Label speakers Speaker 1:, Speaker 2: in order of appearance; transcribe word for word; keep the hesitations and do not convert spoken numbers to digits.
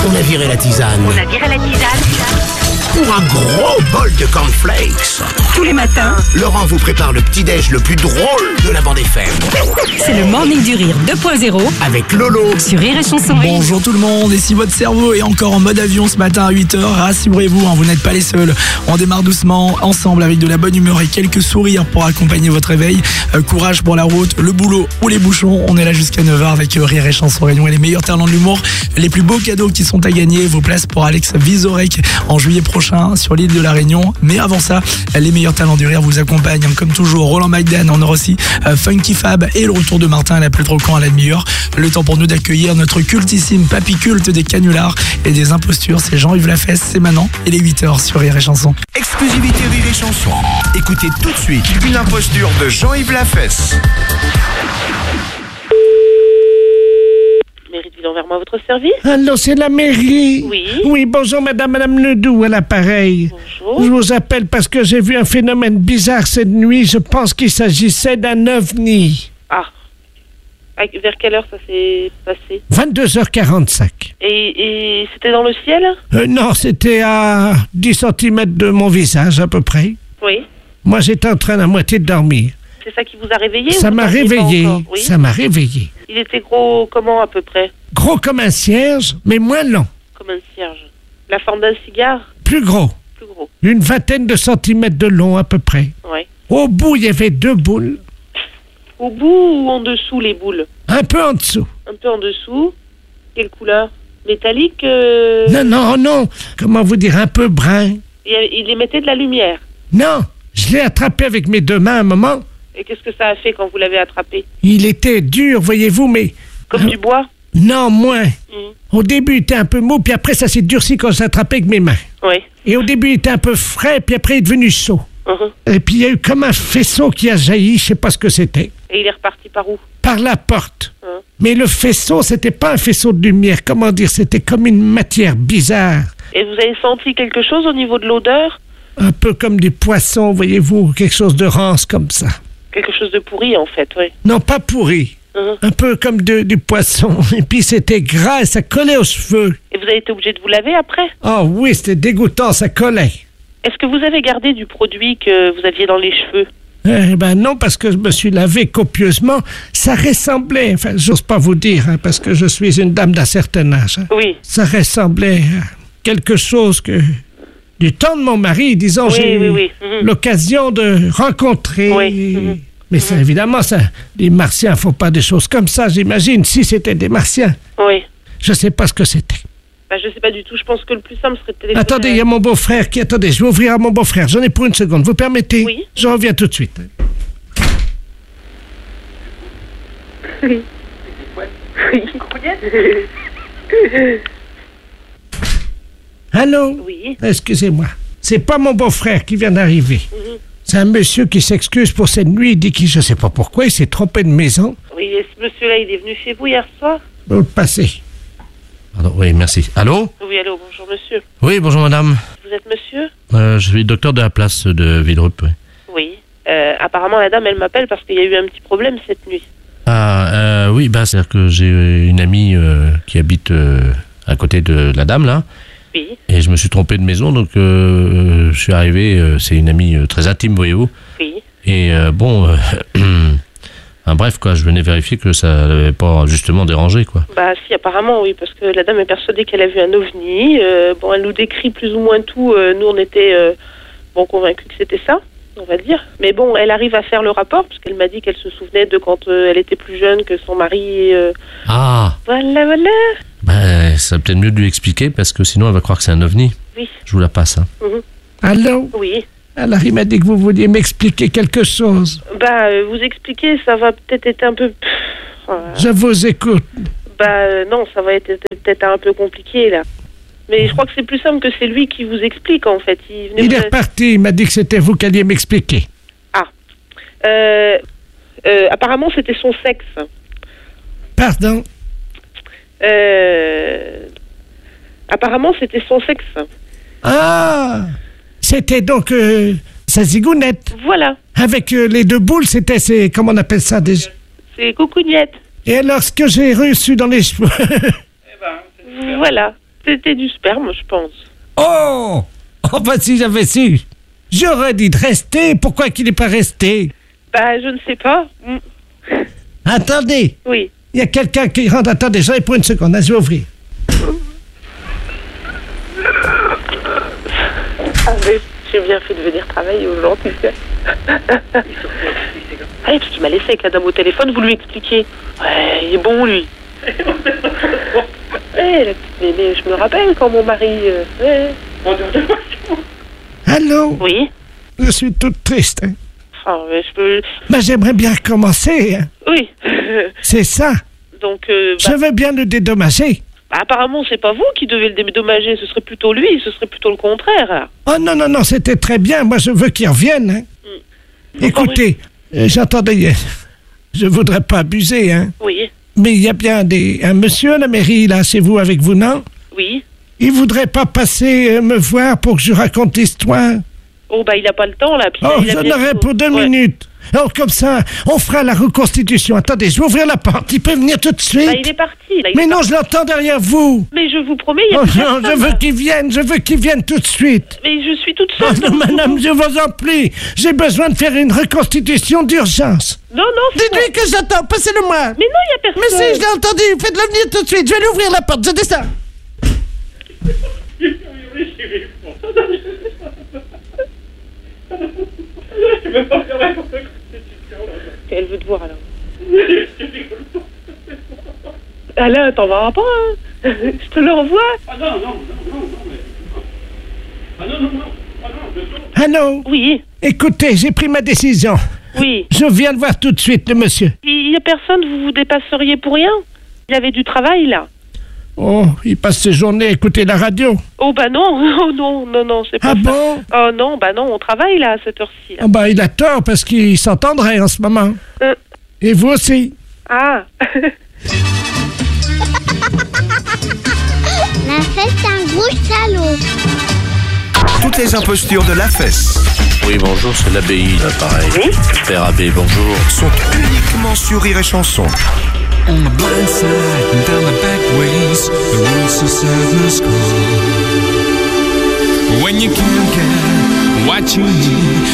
Speaker 1: On a viré la tisane.
Speaker 2: On a viré la tisane.
Speaker 1: Pour un gros bol de cornflakes.
Speaker 2: Tous les matins,
Speaker 1: Laurent vous prépare le petit-déj le plus drôle de la bande F M.
Speaker 2: c'est le Morning du Rire deux point zéro
Speaker 1: Avec Lolo.
Speaker 2: sur Rire et Chanson.
Speaker 3: Bonjour tout le monde, et si votre cerveau est encore en mode avion ce matin à huit heures, rassurez-vous, hein, vous n'êtes pas les seuls. On démarre doucement, ensemble, avec de la bonne humeur et quelques sourires pour accompagner votre réveil. Euh, courage pour la route, le boulot ou les bouchons. On est là jusqu'à neuf heures avec euh, Rire et Chanson Réunion et les meilleurs talents de l'humour. Les plus beaux cadeaux qui sont à gagner, vos places pour Alex Vizorek en juillet prochain sur l'île de la Réunion. Mais avant ça, les meilleurs talents du rire vous accompagnent. Comme toujours, Roland McDan, on aura aussi euh, Funky Fab et le retour de Martin à la plus trop quand à la demi-heure. Le temps pour nous d'accueillir notre cultissime papy culte des canulars et des impostures. C'est Jean-Yves Lafesse, c'est maintenant. Il est huit heures sur Rire et Chanson.
Speaker 4: Exclusivité Rire et Chanson. Écoutez tout de suite une imposture de Jean-Yves Lafesse.
Speaker 5: Mairie de Ville-en-Vermois, votre service?
Speaker 6: Allô, c'est la mairie.
Speaker 5: Oui.
Speaker 6: Oui, bonjour, madame, madame Ledoux à l'appareil.
Speaker 5: Bonjour.
Speaker 6: Je vous appelle parce que j'ai vu un phénomène bizarre cette nuit. Je pense qu'il s'agissait d'un ovni.
Speaker 5: Ah. À- Vers quelle heure ça s'est passé?
Speaker 6: vingt-deux heures quarante-cinq.
Speaker 5: Et, et c'était dans le ciel?
Speaker 6: Euh, non, c'était à dix centimètres de mon visage, à peu près.
Speaker 5: Oui.
Speaker 6: Moi, j'étais en train à moitié de dormir.
Speaker 5: C'est ça qui vous a réveillé?
Speaker 6: Ça
Speaker 5: ou vous
Speaker 6: m'a
Speaker 5: dormiez pas
Speaker 6: réveillé.
Speaker 5: encore? Oui.
Speaker 6: Ça m'a réveillé.
Speaker 5: Il était gros comment à peu près?
Speaker 6: Gros comme un cierge, mais moins long.
Speaker 5: Comme un cierge. La forme d'un cigare?
Speaker 6: Plus gros.
Speaker 5: Plus gros.
Speaker 6: Une vingtaine de centimètres de long, à peu près.
Speaker 5: Ouais.
Speaker 6: Au bout, il y avait deux boules.
Speaker 5: Au bout ou en dessous les boules?
Speaker 6: Un peu en dessous.
Speaker 5: Un peu en dessous. Quelle couleur? Métallique euh...
Speaker 6: Non, non, non. Comment vous dire, un peu brun.
Speaker 5: il, il émettait de la lumière.
Speaker 6: Non, je l'ai attrapé avec mes deux mains un moment.
Speaker 5: Et qu'est-ce que ça a fait quand vous l'avez attrapé?
Speaker 6: Il était dur, voyez-vous, mais...
Speaker 5: Comme
Speaker 6: Euh,
Speaker 5: du bois?
Speaker 6: Non, moins.
Speaker 5: Mhm.
Speaker 6: Au début, il était un peu mou, puis après, ça s'est durci quand je l'ai attrapé avec mes mains.
Speaker 5: Oui.
Speaker 6: Et au début, il était un peu frais, puis après, il est devenu chaud.
Speaker 5: Mhm.
Speaker 6: Et puis, il y a eu comme un faisceau qui a jailli, je sais pas ce que c'était.
Speaker 5: Et il est reparti par où?
Speaker 6: Par la porte.
Speaker 5: Hein.
Speaker 6: Mais le faisceau, c'était pas un faisceau de lumière. Comment dire, c'était comme une matière bizarre.
Speaker 5: Et vous avez senti quelque chose au niveau de l'odeur?
Speaker 6: Un peu comme du poisson, voyez-vous, quelque chose de rance comme ça.
Speaker 5: Quelque chose de pourri en fait, oui.
Speaker 6: Non, pas pourri.
Speaker 5: Mhm.
Speaker 6: Un peu comme de- du poisson. Et puis c'était gras et ça collait aux cheveux.
Speaker 5: Et vous avez été obligé de vous laver après?
Speaker 6: Oh oui, c'était dégoûtant, ça collait.
Speaker 5: Est-ce que vous avez gardé du produit que vous aviez dans les cheveux?
Speaker 6: Eh ben non, parce que je me suis lavé copieusement. Ça ressemblait, enfin, j'ose pas vous dire, hein, parce que je suis une dame d'un certain âge. hein.
Speaker 5: Oui.
Speaker 6: Ça ressemblait à quelque chose que... Du temps de mon mari, disons,
Speaker 5: Oui,
Speaker 6: j'ai
Speaker 5: oui,
Speaker 6: eu
Speaker 5: oui. Mhm.
Speaker 6: l'occasion de rencontrer...
Speaker 5: Oui, mhm.
Speaker 6: Mais ça, évidemment, ça, les Martiens font pas des choses comme ça, j'imagine. Si c'était des Martiens,
Speaker 5: Oui.
Speaker 6: je sais pas ce que c'était.
Speaker 5: Bah, je sais pas du tout. Je pense que le plus simple serait de téléphoner.
Speaker 6: Attendez, il y a mon beau-frère qui... Attendez, je vais ouvrir à mon beau-frère. J'en ai pour une seconde. Vous permettez?
Speaker 5: Oui.
Speaker 6: Je reviens tout de suite. Allô?
Speaker 5: Oui.
Speaker 6: Excusez-moi. C'est pas mon beau-frère qui vient d'arriver.
Speaker 5: Mhm.
Speaker 6: C'est un monsieur qui s'excuse pour cette nuit. Il dit qu'il, je sais pas pourquoi, il s'est trompé de maison.
Speaker 5: Oui, et ce monsieur-là, il est venu chez vous hier soir?
Speaker 6: Vous le passez.
Speaker 7: Pardon, oui, merci. Allô?
Speaker 5: Oui, allô, bonjour monsieur.
Speaker 7: Oui, bonjour madame.
Speaker 5: Vous êtes monsieur?
Speaker 7: Euh, je suis docteur de la place de Villerupt, oui.
Speaker 5: Oui. Euh, apparemment, la dame, elle m'appelle parce qu'il y a eu un petit problème cette nuit.
Speaker 7: Ah, euh, oui, bah, c'est-à-dire que j'ai une amie euh, qui habite euh, à côté de la dame, là,
Speaker 5: Oui.
Speaker 7: et je me suis trompé de maison, donc euh, je suis arrivé, euh, c'est une amie euh, très intime, voyez-vous,
Speaker 5: Oui.
Speaker 7: et euh, bon, euh, hein, bref, quoi, je venais vérifier que ça n'avait pas justement dérangé, quoi.
Speaker 5: Bah si, apparemment, oui, parce que la dame est persuadée qu'elle a vu un ovni. Euh, bon, elle nous décrit plus ou moins tout. Euh, nous, on était euh, bon convaincus que c'était ça, on va dire. Mais bon, elle arrive à faire le rapport, parce qu'elle m'a dit qu'elle se souvenait de quand euh, elle était plus jeune, que son mari... euh,
Speaker 7: Ah,
Speaker 5: Voilà, voilà.
Speaker 7: bah, ça peut-être mieux de lui expliquer, parce que sinon elle va croire que c'est un ovni.
Speaker 5: Oui.
Speaker 7: Je vous la passe, hein.
Speaker 5: Mhm.
Speaker 6: Allô?
Speaker 5: Oui.
Speaker 6: Alors, il m'a dit que vous vouliez m'expliquer quelque chose.
Speaker 5: Bah, euh, vous expliquer, ça va peut-être être un peu... Pff, euh,
Speaker 6: Je vous écoute.
Speaker 5: Bah euh, non, ça va être peut-être un peu compliqué, là. Mais je crois que c'est plus simple que c'est lui qui vous explique, en fait. Il, venait
Speaker 6: Il
Speaker 5: vous-
Speaker 6: est reparti. Il m'a dit que c'était vous qui alliez m'expliquer.
Speaker 5: Euh, euh, apparemment, c'était son sexe.
Speaker 6: Pardon?
Speaker 5: Euh, apparemment, c'était son sexe.
Speaker 6: Ah! C'était donc euh, sa zigounette.
Speaker 5: Voilà,
Speaker 6: Avec euh, les deux boules, c'était ses... Comment on appelle ça déjà?
Speaker 5: c'est Coucougnette.
Speaker 6: Et alors, ce que j'ai reçu dans les cheveux...
Speaker 5: Voilà. C'était du sperme, je pense.
Speaker 6: Oh Oh, bah si j'avais su. J'aurais dit de rester. Pourquoi qu'il n'est pas resté?
Speaker 5: Bah, je ne sais pas. Mm.
Speaker 6: Attendez.
Speaker 5: Oui.
Speaker 6: Il y a quelqu'un qui rentre. Attendez, j'arrive pour une seconde. Là, je vais ouvrir.
Speaker 5: Ah, mais j'ai bien fait de venir travailler aujourd'hui. Ah, parce qu'il m'a laissé avec la dame au téléphone, vous lui expliquez. Ouais, il est bon, lui. Ouais, la petite mémé, je me rappelle quand mon mari... Euh, ouais.
Speaker 6: Allô?
Speaker 5: Oui.
Speaker 6: Je suis toute triste. Hein.
Speaker 5: Enfin, mais je peux...
Speaker 6: Mais j'aimerais bien recommencer. Hein.
Speaker 5: Oui.
Speaker 6: C'est ça.
Speaker 5: Donc, euh, bah,
Speaker 6: Je veux bien le dédommager.
Speaker 5: bah, apparemment, c'est pas vous qui devez le dédommager, ce serait plutôt lui, ce serait plutôt le contraire.
Speaker 6: Oh non, non, non, c'était très bien. Moi, je veux qu'il revienne. Hein.
Speaker 5: Mm.
Speaker 6: Écoutez, euh, j'entendais... Je voudrais pas abuser, hein.
Speaker 5: Oui,
Speaker 6: Mais il y a bien des, un monsieur à la mairie, là, c'est vous avec vous, non?
Speaker 5: oui.
Speaker 6: Il voudrait pas passer euh, me voir pour que je raconte l'histoire?
Speaker 5: Oh, bah, il a pas le temps, là. Puis
Speaker 6: Oh,
Speaker 5: il a
Speaker 6: j'en
Speaker 5: bientôt-
Speaker 6: aurai pour deux
Speaker 5: Ouais.
Speaker 6: minutes. Oh, comme ça, on fera la reconstitution. Attendez, je vais ouvrir la porte. Il peut venir tout de suite.
Speaker 5: Bah, il est parti, là. il
Speaker 6: Mais
Speaker 5: est
Speaker 6: non,
Speaker 5: parti.
Speaker 6: je l'entends derrière vous.
Speaker 5: Mais je vous promets, il y a
Speaker 6: Oh
Speaker 5: plus
Speaker 6: non, je
Speaker 5: personne,
Speaker 6: veux
Speaker 5: là.
Speaker 6: qu'il vienne, je veux qu'il vienne tout de suite.
Speaker 5: Mais je suis toute
Speaker 6: Oh
Speaker 5: seule.
Speaker 6: non, madame, je vous en prie. J'ai besoin de faire une reconstitution d'urgence.
Speaker 5: Non, non, c'est
Speaker 6: Dites-lui que j'attends, passez-le-moi.
Speaker 5: Mais non, il y a personne.
Speaker 6: Mais si, je l'ai entendu, faites-le venir tout de suite. Je vais lui ouvrir la porte, je descends.
Speaker 5: Elle veut te voir, alors. Alain, t'en vas pas, hein. Je te l'envoie.
Speaker 6: Allô?
Speaker 5: Oui,
Speaker 6: Écoutez, j'ai pris ma décision.
Speaker 5: oui.
Speaker 6: Je viens de voir tout de suite le monsieur.
Speaker 5: Il y a personne, vous vous dépasseriez pour rien. Il avait du travail, là.
Speaker 6: Oh, il passe ses journées à écouter la radio.
Speaker 5: Oh, bah non, oh non, non, non, c'est pas
Speaker 6: Ah
Speaker 5: ça.
Speaker 6: bon?
Speaker 5: Oh non, bah non, on travaille, là, à cette heure-ci, là.
Speaker 6: Oh bah, il a tort parce qu'il s'entendrait en ce moment.
Speaker 5: Euh.
Speaker 6: Et vous aussi.
Speaker 5: Ah.
Speaker 8: La fête, c'est un gros salaud.
Speaker 4: Toutes les impostures de la fesse
Speaker 7: Oui, bonjour, c'est l'abbaye, là, pareil. Père Abbé, bonjour.
Speaker 4: sont uniquement sur Rire et Chanson.
Speaker 9: On the blind side and down the back ways, the roots of sadness call. When you can't get what you need,